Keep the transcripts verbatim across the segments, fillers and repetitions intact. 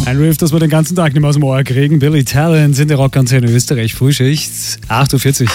Ein Riff, das wir den ganzen Tag nicht mehr aus dem Ohr kriegen. Billy Talent in der Rockantenne Österreich. Frühschicht, acht Uhr vierzig.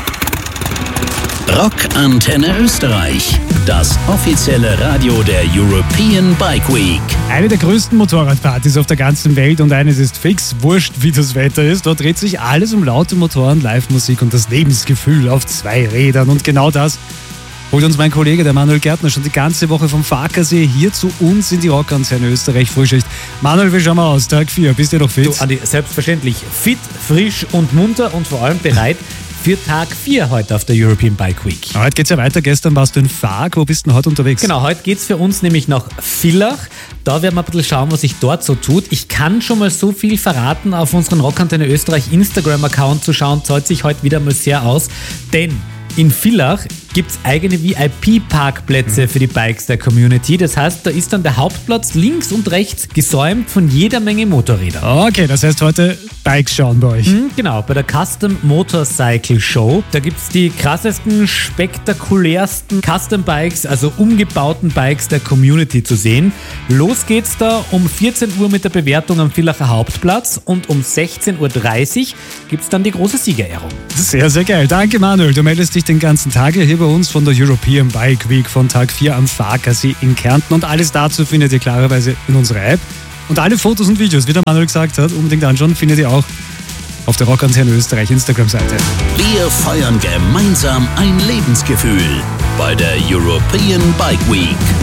Rockantenne Österreich, das offizielle Radio der European Bike Week. Eine der größten Motorradpartys auf der ganzen Welt und eines ist fix, wurscht wie das Wetter ist. Dort dreht sich alles um laute Motoren, Live-Musik und das Lebensgefühl auf zwei Rädern. Und genau das holt uns mein Kollege, der Manuel Gärtner, schon die ganze Woche vom Farkasee hier zu uns in die Rockantenne Österreich Frühschicht. Manuel, wie schauen wir aus? Tag vier, bist du noch fit? Du, Andi, selbstverständlich fit, frisch und munter und vor allem bereit für Tag vier heute auf der European Bike Week. Heute geht's ja weiter. Gestern warst du in Fark. Wo bist du denn heute unterwegs? Genau, heute geht's für uns nämlich nach Villach. Da werden wir ein bisschen schauen, was sich dort so tut. Ich kann schon mal so viel verraten, auf unseren Rockantenne Österreich Instagram-Account zu schauen, zahlt sich heute wieder mal sehr aus, denn in Villach gibt es eigene V I P-Parkplätze für die Bikes der Community. Das heißt, da ist dann der Hauptplatz links und rechts gesäumt von jeder Menge Motorrädern. Okay, das heißt heute Bikes schauen bei euch. Mhm, genau, bei der Custom Motorcycle Show. Da gibt es die krassesten, spektakulärsten Custom Bikes, also umgebauten Bikes der Community zu sehen. Los geht's da um vierzehn Uhr mit der Bewertung am Villacher Hauptplatz und um sechzehn Uhr dreißig gibt es dann die große Siegerehrung. Sehr, sehr geil. Danke, Manuel. Du meldest dich den ganzen Tag hier bei uns von der European Bike Week von Tag vier am Farkasee in Kärnten. Und alles dazu findet ihr klarerweise in unserer App. Und alle Fotos und Videos, wie der Manuel gesagt hat, unbedingt anschauen, findet ihr auch auf der Rockantenne Österreich Instagram-Seite. Wir feiern gemeinsam ein Lebensgefühl bei der European Bike Week.